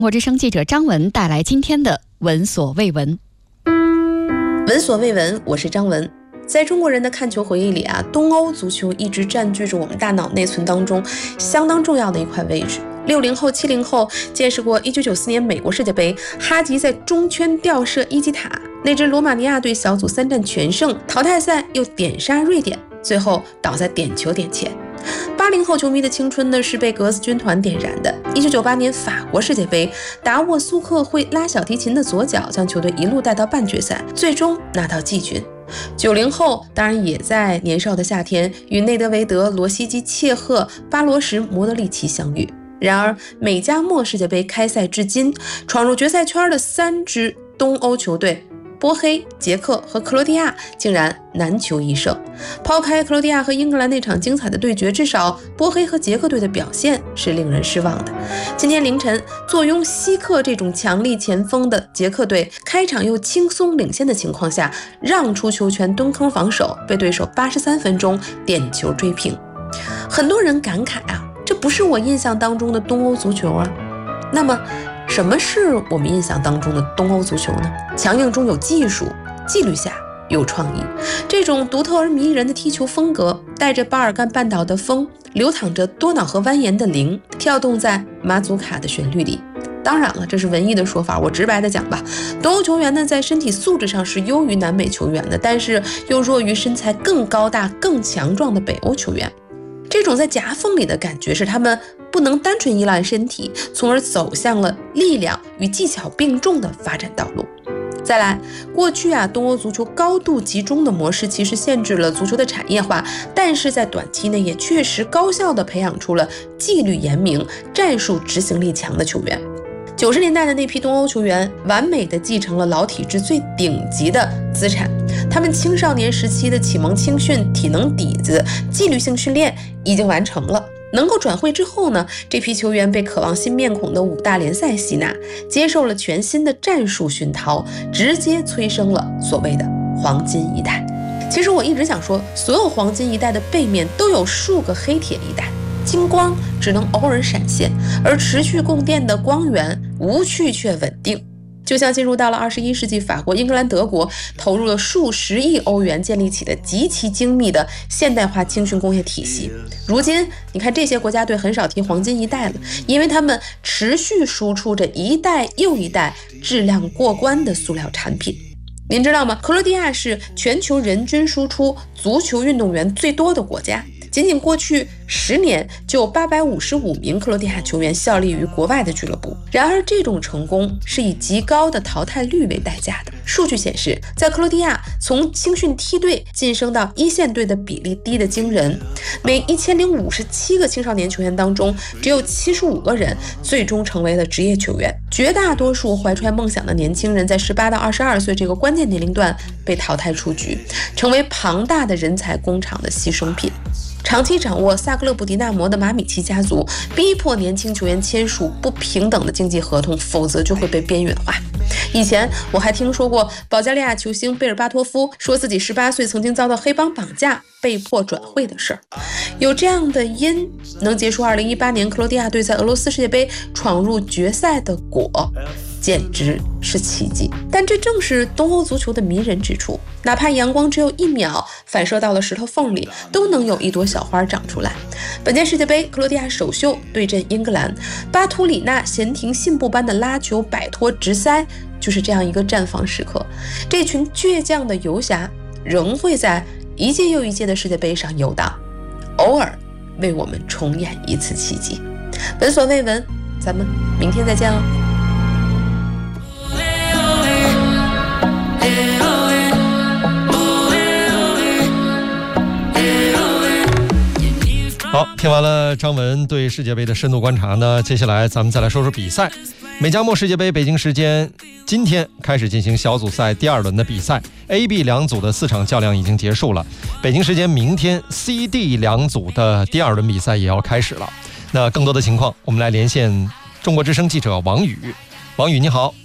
中国之声记者张文带来今天的闻所未闻。 闻所未闻，我是张文。在中国人的看球回忆里东欧足球一直占据着我们大脑内存当中相当重要的一块位置。60后、70后见识过1994年美国世界杯，哈吉在中圈吊射伊基塔，那支罗马尼亚队小组3战全胜，淘汰赛又点杀瑞典，最后倒在点球点前。80后球迷的青春呢是被格斯军团点燃的。1998年法国世界杯，达沃苏克会拉小提琴的左脚将球队一路带到半决赛，最终拿到季军。90后当然也在年少的夏天与内德维德、罗西基、切赫、巴罗什、莫德里奇相遇。然而美加墨世界杯开赛至今，闯入决赛圈的3支东欧球队波黑、捷克和克罗地亚竟然难求一胜。抛开克罗地亚和英格兰那场精彩的对决，至少波黑和捷克队的表现是令人失望的。今天凌晨，坐拥希克这种强力前锋的捷克队，开场又轻松领先的情况下，让出球权蹲坑防守，被对手83分钟点球追平。很多人感慨这不是我印象当中的东欧足球那么什么是我们印象当中的东欧足球呢？强硬中有技术，纪律下有创意。这种独特而迷人的踢球风格，带着巴尔干半岛的风，流淌着多瑙河蜿蜒的灵，跳动在马祖卡的旋律里。当然了，这是文艺的说法，我直白的讲吧，东欧球员呢在身体素质上是优于南美球员的，但是又弱于身材更高大、更强壮的北欧球员。这种在夹缝里的感觉是他们不能单纯依赖身体，从而走向了力量与技巧并重的发展道路。再来，过去东欧足球高度集中的模式其实限制了足球的产业化，但是在短期内也确实高效地培养出了纪律严明、战术执行力强的球员。90年代的那批东欧球员完美地继承了老体制最顶级的资产，他们青少年时期的启蒙青训、体能底子、纪律性训练已经完成了。能够转会之后呢，这批球员被渴望新面孔的5大联赛吸纳，接受了全新的战术熏陶，直接催生了所谓的黄金一代。其实我一直想说，所有黄金一代的背面都有数个黑铁一代，金光只能偶尔闪现，而持续供电的光源无趣却稳定。就像进入到了21世纪，法国、英格兰、德国投入了数十亿欧元建立起的极其精密的现代化青训工业体系。如今你看这些国家队很少提黄金一代了，因为他们持续输出着一代又一代质量过关的塑料产品。您知道吗？克罗地亚是全球人均输出足球运动员最多的国家，仅仅过去10年就有855名克罗地亚球员效力于国外的俱乐部。然而这种成功是以极高的淘汰率为代价的。数据显示，在克罗地亚从青训梯队晋升到一线队的比例低得惊人，每1057个青少年球员当中，只有75个人最终成为了职业球员。绝大多数怀揣梦想的年轻人在18到22岁这个关键年龄段被淘汰出局，成为庞大的人才工厂的牺牲品。长期掌握萨格勒布迪纳摩的马米奇家族逼迫年轻球员签署不平等的经济合同，否则就会被边缘化。以前我还听说过保加利亚球星贝尔巴托夫说自己18岁曾经遭到黑帮绑架，被迫转会的事儿。有这样的因能结束2018年克罗地亚队在俄罗斯世界杯闯入决赛的果，简直是奇迹。但这正是东欧足球的迷人之处，哪怕阳光只有1秒反射到了石头缝里，都能有一朵小花长出来。本届世界杯，克罗地亚首秀对阵英格兰，巴图里纳闲庭信步般的拉球摆脱直塞，就是这样一个绽放时刻。这群倔强的游侠仍会在一届又一届的世界杯上游荡，偶尔为我们重演一次奇迹。闻所未闻，咱们明天再见哦。 好，听完了张文对世界杯的深度观察呢，接下来咱们再来说说比赛。美加墨世界杯北京时间今天开始进行小组赛第2轮的比赛 ，A、B 两组的4场较量已经结束了。北京时间明天 C、D 两组的第2轮比赛也要开始了。那更多的情况，我们来连线中国之声记者王宇。王宇，你好。